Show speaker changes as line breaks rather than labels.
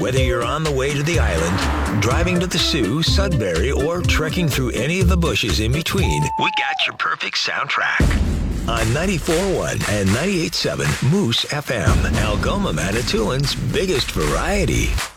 Whether you're on the way to the island, driving to the Sioux, Sudbury, or trekking through any of the bushes in between, we got your perfect soundtrack. On 94.1 and 98.7 Moose FM, Algoma, Manitoulин's biggest variety.